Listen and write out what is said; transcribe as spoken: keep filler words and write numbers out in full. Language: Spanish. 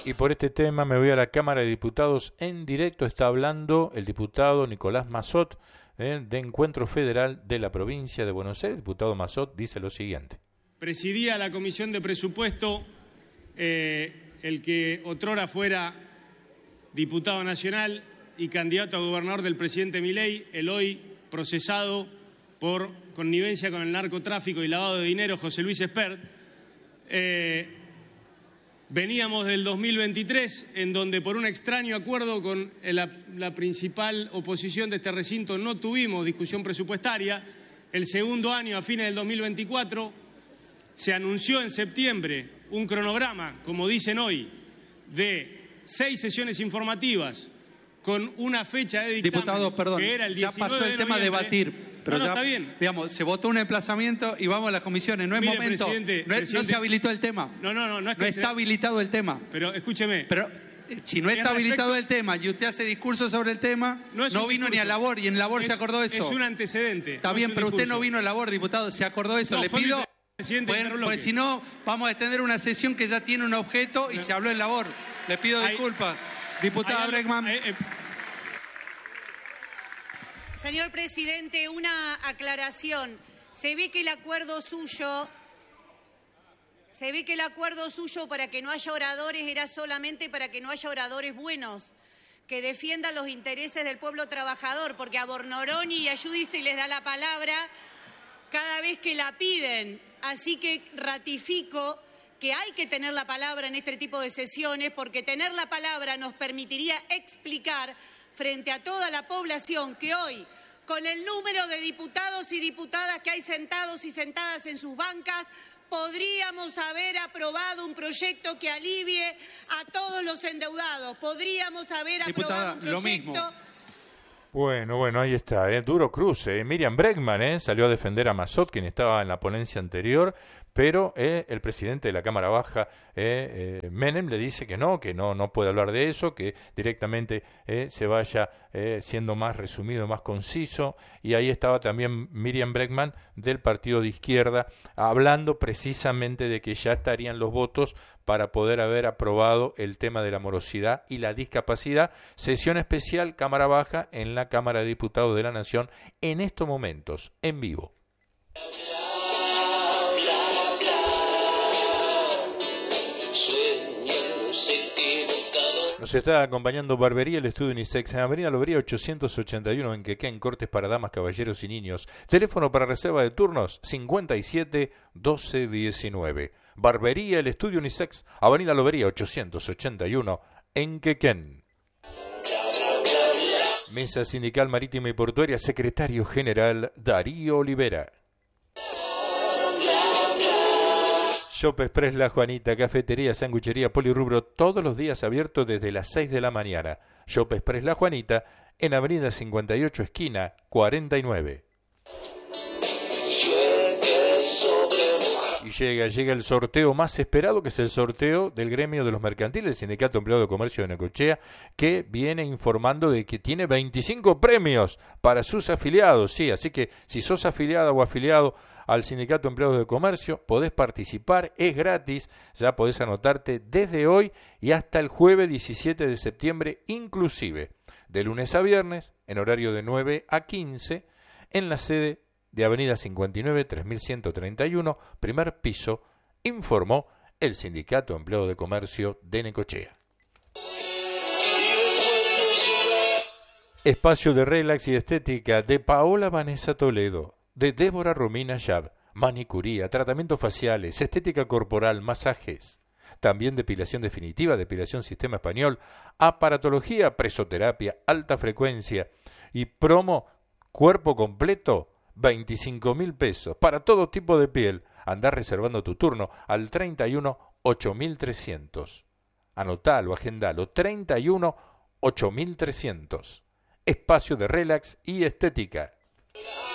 Y por este tema me voy a la Cámara de Diputados en directo. Está hablando el diputado Nicolás Massot, eh, de Encuentro Federal de la provincia de Buenos Aires. El diputado Massot dice lo siguiente. Presidía la Comisión de Presupuesto eh, el que otrora fuera diputado nacional y candidato a gobernador del presidente Milei, el hoy procesado por connivencia con el narcotráfico y lavado de dinero, José Luis Espert. Eh, Veníamos del dos mil veintitrés, en donde por un extraño acuerdo con la, la principal oposición de este recinto no tuvimos discusión presupuestaria. El segundo año, a fines del dos mil veinticuatro, se anunció en septiembre un cronograma, como dicen hoy, de seis sesiones informativas con una fecha de dictamen. Diputado, perdón, que era el ya pasó el tema de debatir. Pero no, no, ya, está bien. Digamos, se votó un emplazamiento y vamos a las comisiones. No es Mire, momento. presidente, no, es, presidente, no se habilitó el tema. No, no, no. No, es que no se... está habilitado el tema. Pero escúcheme. Pero eh, si no está respecto... habilitado el tema y usted hace discurso sobre el tema, no, no vino discurso. Ni a labor y en labor es, se acordó eso. Es un antecedente. Está no bien, pero discurso. usted no vino a labor, diputado. Se acordó eso. No, Le pido. Presidente, bueno, pues si no, vamos a extender una sesión que ya tiene un objeto y no. se habló en labor. Le pido hay, disculpas. Diputada Bregman. Hay, eh, Señor presidente, una aclaración. Se ve que el acuerdo suyo, se ve que el acuerdo suyo para que no haya oradores era solamente para que no haya oradores buenos, que defiendan los intereses del pueblo trabajador, porque a Bornoroni y a Giudice les da la palabra cada vez que la piden. Así que ratifico que hay que tener la palabra en este tipo de sesiones, porque tener la palabra nos permitiría explicar frente a toda la población que hoy, con el número de diputados y diputadas que hay sentados y sentadas en sus bancas, podríamos haber aprobado un proyecto que alivie a todos los endeudados. Podríamos haber Diputada, aprobado un proyecto... Lo mismo. Bueno, bueno, ahí está, ¿eh? Duro cruce. ¿eh? Miriam Bregman ¿eh? salió a defender a Massot, quien estaba en la ponencia anterior, pero eh, el presidente de la Cámara Baja, eh, eh, Menem, le dice que no, que no, no puede hablar de eso, que directamente eh, se vaya eh, siendo más resumido, más conciso. Y ahí estaba también Miriam Bregman del partido de izquierda, hablando precisamente de que ya estarían los votos para poder haber aprobado el tema de la morosidad y la discapacidad. Sesión especial, Cámara Baja, en la Cámara de Diputados de la Nación, en estos momentos, en vivo. Nos está acompañando Barbería, el estudio Unisex, en Avenida Lobería ochocientos ochenta y uno en Quequén, cortes para damas, caballeros y niños. Teléfono para reserva de turnos cincuenta y siete doce diecinueve. Barbería, el estudio Unisex, Avenida Lobería ochocientos ochenta y uno en Quequén. Mesa Sindical Marítima y Portuaria, secretario general Darío Olivera. Shop Express La Juanita, cafetería, sanguchería, polirrubro, todos los días abiertos desde las seis de la mañana. Shop Express La Juanita, en Avenida cincuenta y ocho, esquina cuarenta y nueve. Y llega, llega el sorteo más esperado, que es el sorteo del gremio de los mercantiles, el Sindicato Empleado de Comercio de Necochea, que viene informando de que tiene veinticinco premios para sus afiliados. Sí, así que si sos afiliada o afiliado al Sindicato Empleados de Comercio, podés participar, es gratis, ya podés anotarte desde hoy y hasta el jueves diecisiete de septiembre inclusive, de lunes a viernes, en horario de nueve a quince, en la sede de Avenida cincuenta y nueve, tres mil ciento treinta y uno, primer piso, informó el Sindicato Empleado de Comercio de Necochea. Espacio de relax y estética de Paola Vanessa Toledo, de Débora Romina Yab, manicuría, tratamientos faciales, estética corporal, masajes, también depilación definitiva, depilación sistema español, aparatología, presoterapia, alta frecuencia y promo cuerpo completo, veinticinco mil pesos, para todo tipo de piel. Andá reservando tu turno al treinta y uno, ocho mil trescientos. Anotalo, agendalo, treinta y uno, ocho mil trescientos. Espacio de relax y estética.